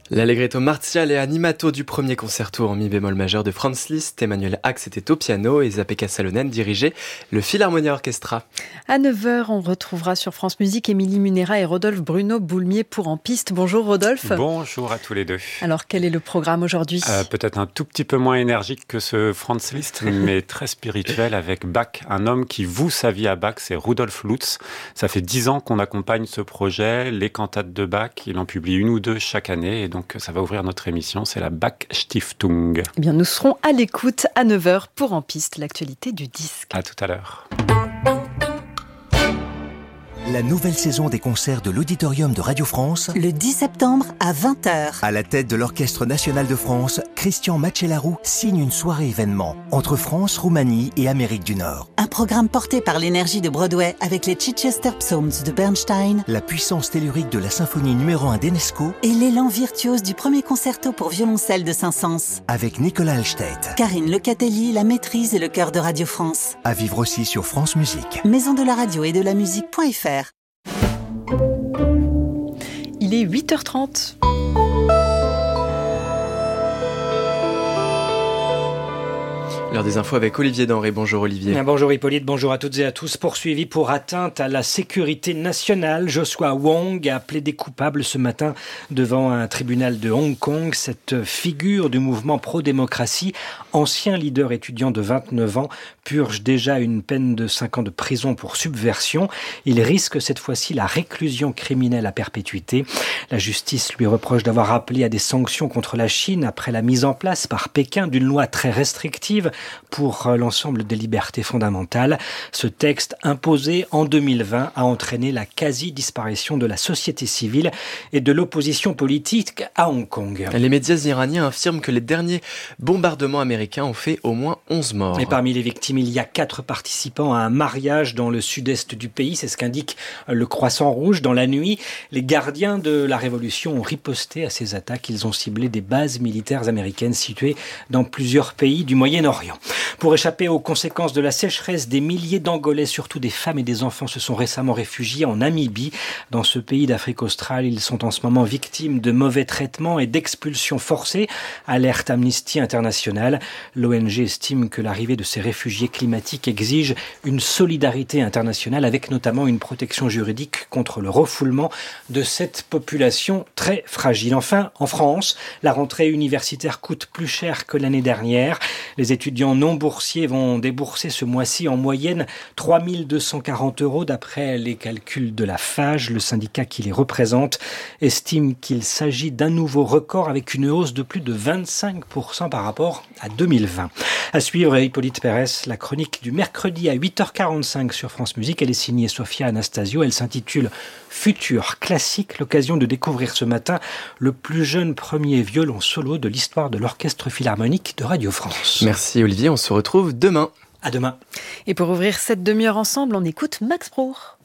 L'allegretto martial et animato du premier concerto en mi bémol majeur de Franz Liszt, Emmanuel Ax était au piano et Zapeka Salonen dirigeait le Philharmonia Orchestra. À 9h, on retrouvera sur France Musique Émilie Munera et Rodolphe Bruno Boulmier pour En Piste. Bonjour Rodolphe. Bonjour à tous les deux. Alors quel est le programme aujourd'hui ? Peut-être un tout petit peu moins énergique que ce Franz Liszt, mais très spirituel avec Bach, un homme qui voue sa vie à Bach, c'est Rudolf Lutz. Ça fait 10 ans qu'on accompagne ce projet, les cantates de Bach, il en publie une ou deux chaque année et donc ça va ouvrir notre émission, c'est la Bach Stiftung. Eh bien, nous serons à l'écoute à 9h pour En Piste, l'actualité du disque. À tout à l'heure. La nouvelle saison des concerts de l'Auditorium de Radio France. Le 10 septembre à 20h. À la tête de l'Orchestre National de France, Christian Macellaro signe une soirée événement entre France, Roumanie et Amérique du Nord. Un programme porté par l'énergie de Broadway avec les Chichester Psalms de Bernstein, la puissance tellurique de la symphonie numéro 1 d'Enesco et l'élan virtuose du premier concerto pour violoncelle de Saint-Saëns. Avec Nicolas Alstedt, Karine Lecatelli, la maîtrise et le chœur de Radio France. À vivre aussi sur France Musique. Maison de la radio et de la musique.fr. Il est 8h30. L'heure des infos avec Olivier Denré. Bonjour Olivier. Bonjour Hippolyte, bonjour à toutes et à tous. Poursuivi pour atteinte à la sécurité nationale, Joshua Wong a plaidé coupable ce matin devant un tribunal de Hong Kong. Cette figure du mouvement pro-démocratie, ancien leader étudiant de 29 ans, purge déjà une peine de 5 ans de prison pour subversion. Il risque cette fois-ci la réclusion criminelle à perpétuité. La justice lui reproche d'avoir appelé à des sanctions contre la Chine après la mise en place par Pékin d'une loi très restrictive pour l'ensemble des libertés fondamentales. Ce texte imposé en 2020 a entraîné la quasi-disparition de la société civile et de l'opposition politique à Hong Kong. Les médias iraniens affirment que les derniers bombardements américains ont fait au moins 11 morts. Et parmi les victimes, il y a 4 participants à un mariage dans le sud-est du pays. C'est ce qu'indique le Croissant Rouge. Dans la nuit, les gardiens de la Révolution ont riposté à ces attaques. Ils ont ciblé des bases militaires américaines situées dans plusieurs pays du Moyen-Orient. Pour échapper aux conséquences de la sécheresse, des milliers d'Angolais, surtout des femmes et des enfants, se sont récemment réfugiés en Namibie. Dans ce pays d'Afrique australe, ils sont en ce moment victimes de mauvais traitements et d'expulsions forcées. Alerte Amnesty International. L'ONG estime que l'arrivée de ces réfugiés climatiques exige une solidarité internationale avec notamment une protection juridique contre le refoulement de cette population très fragile. Enfin, en France, la rentrée universitaire coûte plus cher que l'année dernière. Les étudiants non boursiers vont débourser ce mois-ci en moyenne 3 240 € d'après les calculs de la FAGE. Le syndicat qui les représente estime qu'il s'agit d'un nouveau record avec une hausse de plus de 25% par rapport à 2020. À suivre, Hippolyte Pérez, la chronique du mercredi à 8h45 sur France Musique. Elle est signée Sophia Anastasio. Elle s'intitule Futur classique. L'occasion de découvrir ce matin le plus jeune premier violon solo de l'histoire de l'Orchestre Philharmonique de Radio France. Merci Olivier, on se retrouve demain. À demain. Et pour ouvrir cette demi-heure ensemble, on écoute Max Bruch.